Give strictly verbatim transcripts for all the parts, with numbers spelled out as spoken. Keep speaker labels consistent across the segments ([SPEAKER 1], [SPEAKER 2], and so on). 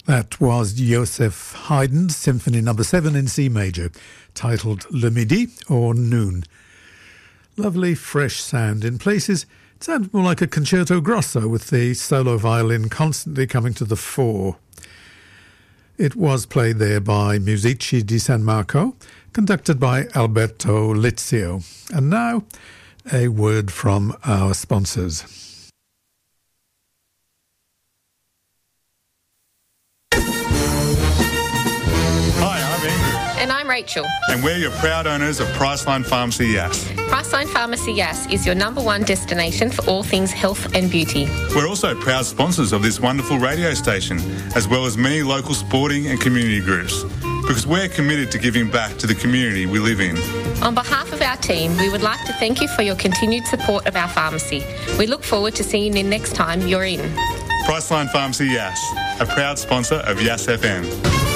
[SPEAKER 1] That was Joseph Haydn's Symphony Number seven in C major, titled Le Midi, or Noon. Lovely, fresh sound. In places, it sounded more like a concerto grosso, with the solo violin constantly coming to the fore. It was played there by Musici di San Marco, conducted by Alberto Lizio. And now, a word from our sponsors.
[SPEAKER 2] And I'm Rachel.
[SPEAKER 3] And we're your proud owners of Priceline Pharmacy Yass.
[SPEAKER 2] Priceline Pharmacy Yass is your number one destination for all things health and beauty.
[SPEAKER 3] We're also proud sponsors of this wonderful radio station, as well as many local sporting and community groups, because we're committed to giving back to the community we live in.
[SPEAKER 2] On behalf of our team, we would like to thank you for your continued support of our pharmacy. We look forward to seeing you next time you're in.
[SPEAKER 3] Priceline Pharmacy Yass, a proud sponsor of Yass F M.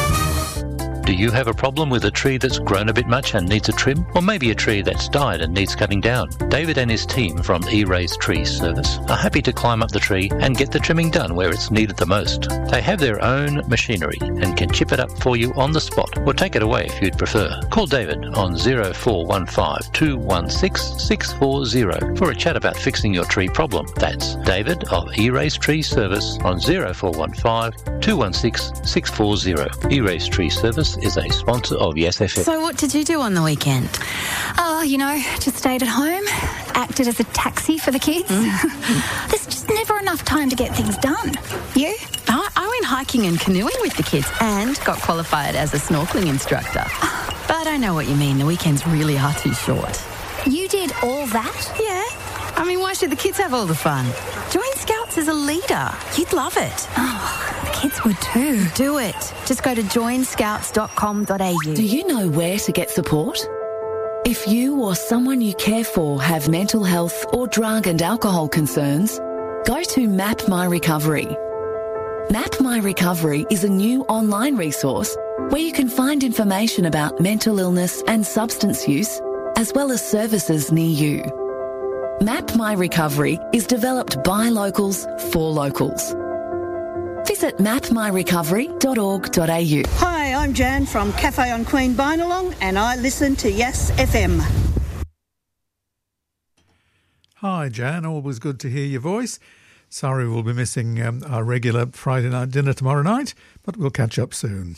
[SPEAKER 4] Do you have a problem with a tree that's grown a bit much and needs a trim? Or maybe a tree that's died and needs cutting down? David and his team from E-Rays Tree Service are happy to climb up the tree and get the trimming done where it's needed the most. They have their own machinery and can chip it up for you on the spot, or take it away if you'd prefer. Call David on zero four one five, two one six, six four zero for a chat about fixing your tree problem. That's David of E-Rays Tree Service on zero four one five, two one six, six four zero. E-Rays Tree Service is a sponsor of Yes F M.
[SPEAKER 5] So what did you do on the weekend?
[SPEAKER 6] Oh, you know, just stayed at home, acted as a taxi for the kids. Mm. There's just never enough time to get things done. You?
[SPEAKER 5] I, I went hiking and canoeing with the kids and got qualified as a snorkelling instructor. But I know what you mean. The weekends really are too short.
[SPEAKER 6] You did all that?
[SPEAKER 5] Yeah. I mean, why should the kids have all the fun? Join Scouts as a leader. You'd love it.
[SPEAKER 6] Oh, the kids would too.
[SPEAKER 5] Do it. Just go to join scouts dot com dot a u.
[SPEAKER 7] Do you know where to get support? If you or someone you care for have mental health or drug and alcohol concerns, go to Map My Recovery. Map My Recovery is a new online resource where you can find information about mental illness and substance use, as well as services near you. Map My Recovery is developed by locals for locals. Visit map my recovery dot org dot a u.
[SPEAKER 8] Hi, I'm Jan from Cafe on Queen Binalong, and I listen to Yes F M.
[SPEAKER 1] Hi Jan, always good to hear your voice. Sorry we'll be missing um, our regular Friday night dinner tomorrow night, but we'll catch up soon.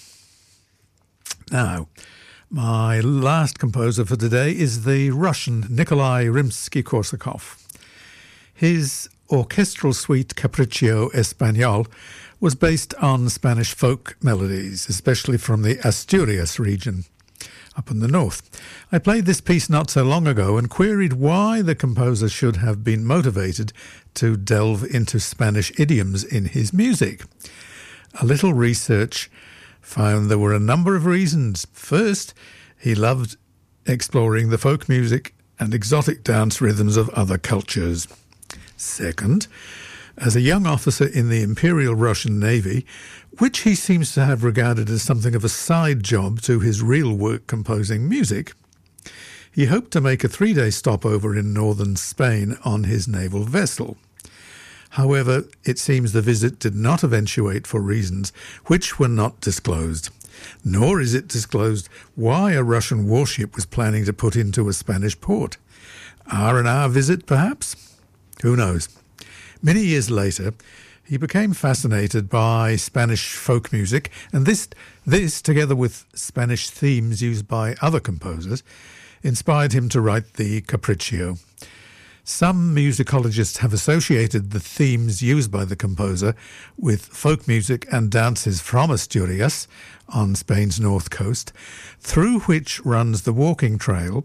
[SPEAKER 1] Now, my last composer for today is the Russian Nikolai Rimsky-Korsakov. His orchestral suite Capriccio Español was based on Spanish folk melodies, especially from the Asturias region up in the north. I played this piece not so long ago and queried why the composer should have been motivated to delve into Spanish idioms in his music. A little research found there were a number of reasons. First, he loved exploring the folk music and exotic dance rhythms of other cultures. Second, as a young officer in the Imperial Russian Navy, which he seems to have regarded as something of a side job to his real work composing music, he hoped to make a three-day stopover in northern Spain on his naval vessel. However, it seems the visit did not eventuate for reasons which were not disclosed. Nor is it disclosed why a Russian warship was planning to put into a Spanish port. R and R visit, perhaps? Who knows? Many years later, he became fascinated by Spanish folk music, and this, this, together with Spanish themes used by other composers, inspired him to write the Capriccio. Some musicologists have associated the themes used by the composer with folk music and dances from Asturias on Spain's north coast, through which runs the walking trail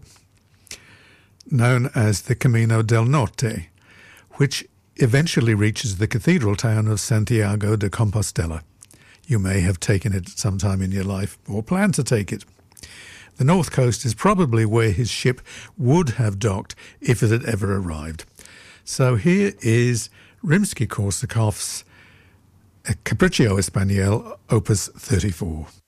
[SPEAKER 1] known as the Camino del Norte, which eventually reaches the cathedral town of Santiago de Compostela. You may have taken it at some time in your life or plan to take it. The north coast is probably where his ship would have docked if it had ever arrived. So here is Rimsky-Korsakov's Capriccio Español, Opus thirty-four.